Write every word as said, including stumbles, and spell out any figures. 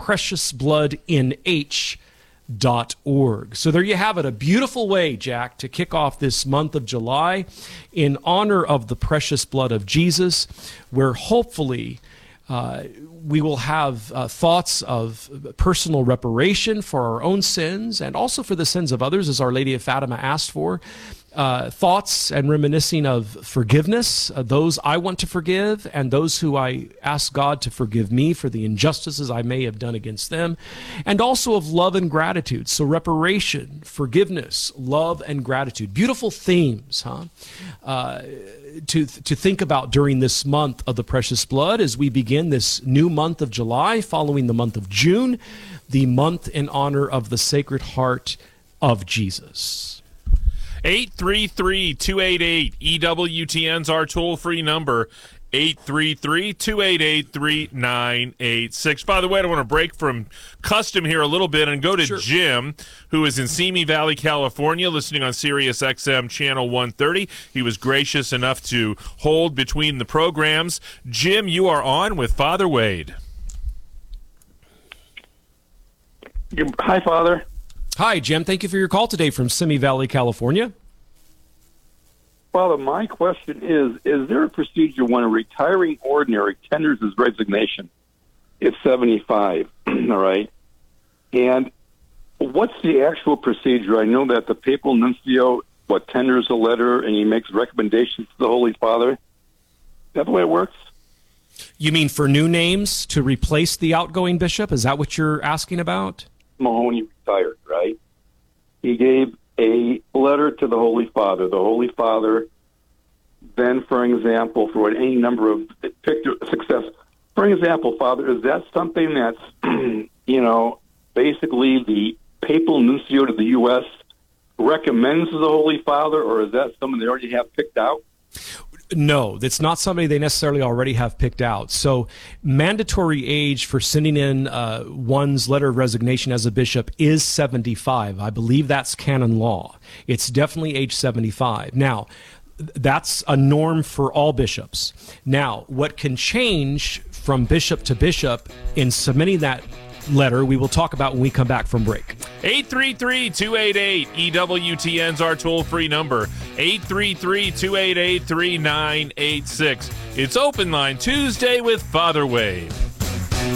precious blood n h dot org. So there you have it, a beautiful way, Jack, to kick off this month of July in honor of the precious blood of Jesus, where hopefully uh, we will have uh, thoughts of personal reparation for our own sins and also for the sins of others, as Our Lady of Fatima asked for. Uh, thoughts and reminiscing of forgiveness, uh, those I want to forgive and those who I ask God to forgive me for the injustices I may have done against them, and also of love and gratitude. So reparation, forgiveness, love, and gratitude. Beautiful themes, huh? Uh, to, to think about during this month of the precious blood as we begin this new month of July following the month of June, the month in honor of the Sacred Heart of Jesus. eight three three, two eight eight, E W T N's our toll-free number, eight three three, two eight eight, three nine eight six. By the way, I want to break from custom here a little bit and go to Sure. Jim, who is in Simi Valley, California, listening on Sirius X M Channel one thirty. He was gracious enough to hold between the programs. Jim, you are on with Father Wade. Hi, Father. Hi, Jim. Thank you for your call today from Simi Valley, California. Father, my question is, is there a procedure when a retiring ordinary tenders his resignation? It's seventy-five, all right? And what's the actual procedure? I know that the papal nuncio, what, tenders a letter and he makes recommendations to the Holy Father. Is that the way it works? You mean for new names to replace the outgoing bishop? Is that what you're asking about? Mahoney retired, right? He gave a letter to the Holy Father. The Holy Father then, for example, for any number of picked success, for example, Father, is that something that's, you know, basically the papal nuncio to the U S recommends to the Holy Father, or is that someone they already have picked out? No, that's not somebody they necessarily already have picked out. So mandatory age for sending in uh, one's letter of resignation as a bishop is seventy-five. I believe that's canon law. It's definitely age seventy-five. Now, that's a norm for all bishops. Now, what can change from bishop to bishop in submitting that letter, we will talk about when we come back from break. eight three three, two eight eight, E W T N's our toll-free number, eight three three, two eight eight, three nine eight six. It's Open Line Tuesday with Father Wade.